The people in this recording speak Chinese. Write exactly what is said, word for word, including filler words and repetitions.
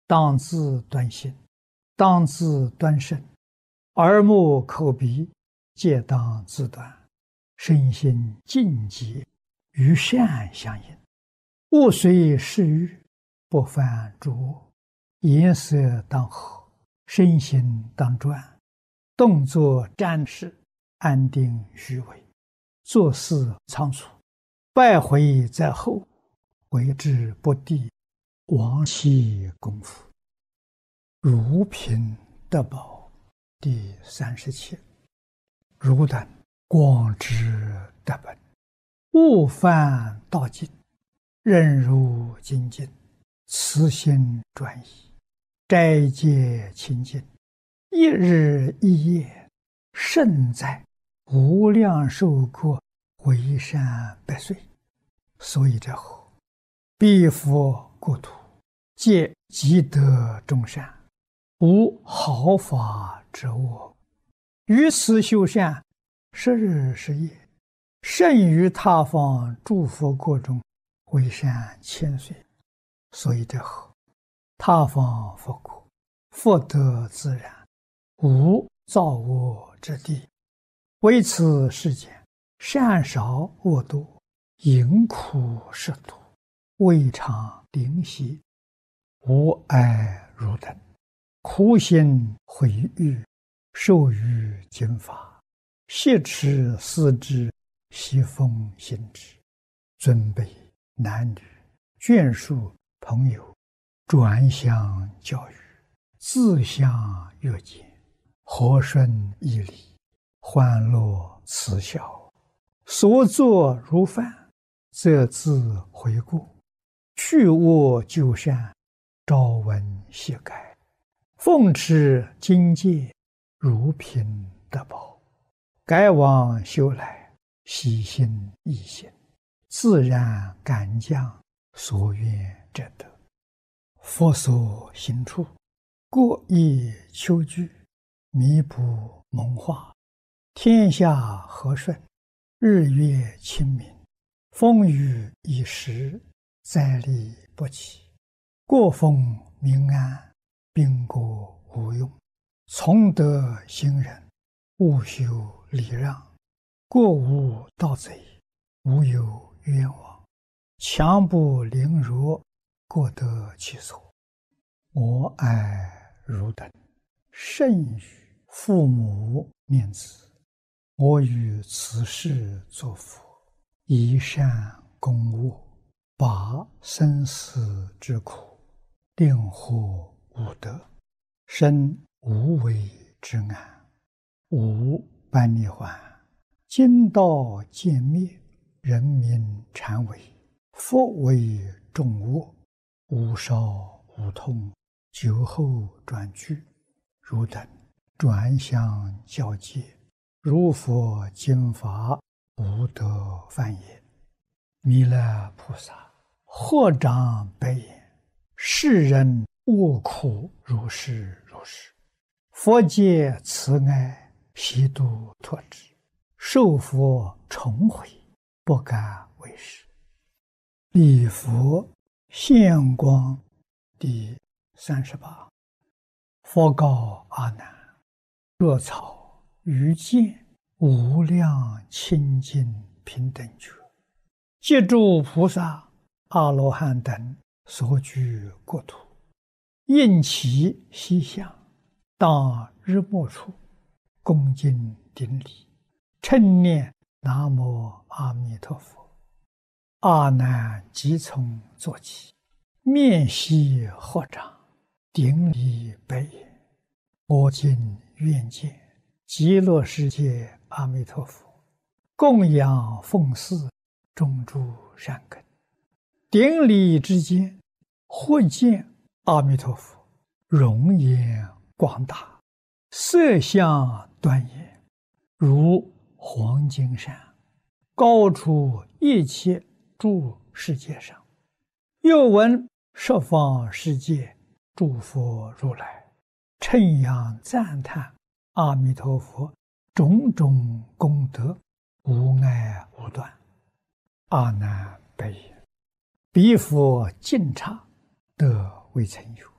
当自端心，当自端身，耳目口鼻皆当自端，身心净洁，与善相应。物随事欲，不犯诸恶。颜色当和，身心当专，动作瞻视，安定虚伪，做事仓促，败回在后，为之不第，亡其功夫。如贫得宝第三十七。汝等广之得本，勿犯道尽，任如精进，慈心专一，斋戒清净，一日一夜，胜在无量寿过回山百岁。所以者何？彼佛国土，皆积德众善，无毫发之恶。于此修善，十日十夜，胜于他方诸佛国中回山千岁。所以者何？他方佛国，福德自然，无造恶之地。为此世间，善少恶多，淫苦食毒，未尝灵犀。吾爱汝等，苦心毁誉，受于经法，挟持思之，习奉行之。尊卑男女，眷属朋友，转相教育，自相约见，和顺义理，欢乐慈孝，所作如饭，则自回顾，去恶就善，朝闻夕改，奉持经戒，如贫得宝。改往修来，喜心易行，自然感将，所愿者得。佛所行处，过意求具，弥补蒙化，天下和顺，日月清明，风雨已时，灾厉不起，国风民安，兵国无用。从德行人，勿修礼让，过无盗贼，无有冤枉，强不凌弱，过得其所。我爱汝等，甚于父母念子。我于此世作佛，以善攻恶，拔生死之苦，令获无得，生无为之安，无般涅槃。今道渐灭，人民禅为，佛为众恶，无少无痛，酒后转句。汝等转相教戒，如佛经法，无得犯也。弥勒菩萨或长白言：世人恶苦如是如是，佛界慈爱，悉度脱之，受佛重回，不敢为是。礼佛现光第三十八。佛告阿难：若草于见无量清净平等觉，借诸菩萨阿罗汉等所居国土，应其西向，当日没处，恭敬顶礼，称念南无阿弥陀佛。阿难即从坐起，面悉合掌，顶礼白言：我今愿见极乐世界阿弥陀佛，供养奉祀，种诸善根。顶礼之间，忽见阿弥陀佛容颜广大，色相端严，如黄金山，高出一切诸世界上。又闻十方世界诸佛如来称扬赞叹阿弥陀佛种种功德，无碍无断。阿难白言：彼佛尽刹，得未曾有。